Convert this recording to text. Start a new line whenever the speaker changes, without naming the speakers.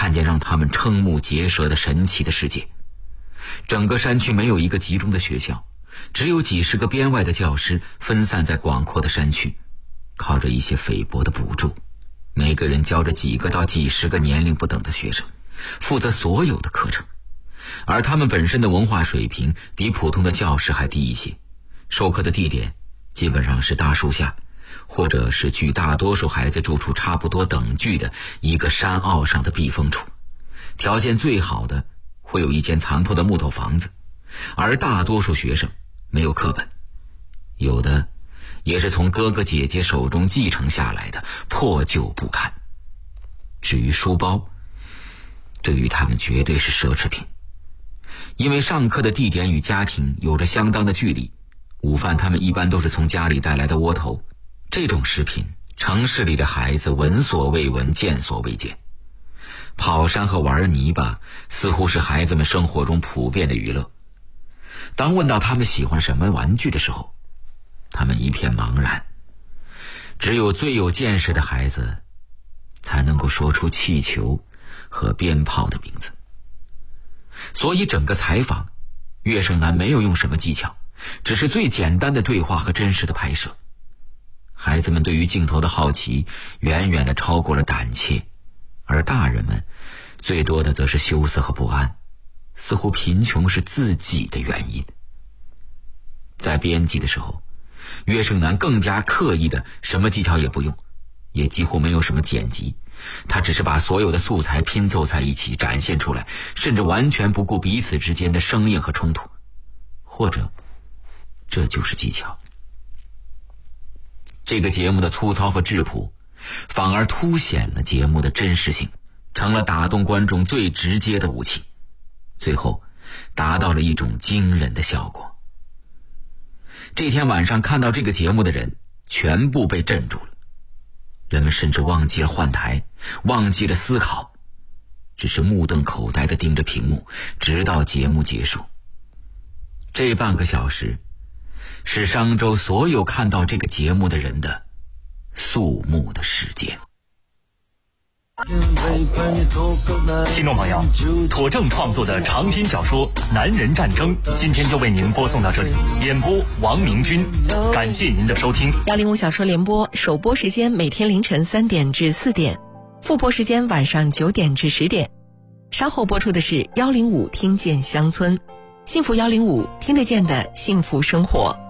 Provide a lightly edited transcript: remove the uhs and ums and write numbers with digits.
看见让他们瞠目结舌的神奇的世界。整个山区没有一个集中的学校，只有几十个编外的教师分散在广阔的山区，靠着一些菲薄的补助，每个人教着几个到几十个年龄不等的学生，负责所有的课程。而他们本身的文化水平比普通的教师还低一些，授课的地点基本上是大树下，或者是距大多数孩子住处差不多等距的一个山坳上的避风处。条件最好的会有一间残破的木头房子，而大多数学生没有课本，有的也是从哥哥姐姐手中继承下来的，破旧不堪。至于书包，对于他们绝对是奢侈品。因为上课的地点与家庭有着相当的距离，午饭他们一般都是从家里带来的窝头，这种食品城市里的孩子闻所未闻，见所未见。跑山和玩泥巴似乎是孩子们生活中普遍的娱乐。当问到他们喜欢什么玩具的时候，他们一片茫然。只有最有见识的孩子才能够说出气球和鞭炮的名字。所以整个采访，岳胜男没有用什么技巧，只是最简单的对话和真实的拍摄。孩子们对于镜头的好奇远远地超过了胆怯，而大人们最多的则是羞涩和不安，似乎贫穷是自己的原因。在编辑的时候，岳胜男更加刻意的什么技巧也不用，也几乎没有什么剪辑，他只是把所有的素材拼凑在一起展现出来，甚至完全不顾彼此之间的生硬和冲突，或者这就是技巧。这个节目的粗糙和质朴反而凸显了节目的真实性，成了打动观众最直接的武器，最后达到了一种惊人的效果。这天晚上看到这个节目的人全部被镇住了，人们甚至忘记了换台，忘记了思考，只是目瞪口呆地盯着屏幕，直到节目结束。这半个小时是商周所有看到这个节目的人的肃穆的时间。
听众朋友，妥正创作的长篇小说《男人战争》今天就为您播送到这里，演播王明君，感谢您的收听。
105小说联播首播时间每天凌晨3点至4点，复播时间晚上9点至10点。稍后播出的是105听见乡村，幸福105听得见的幸福生活。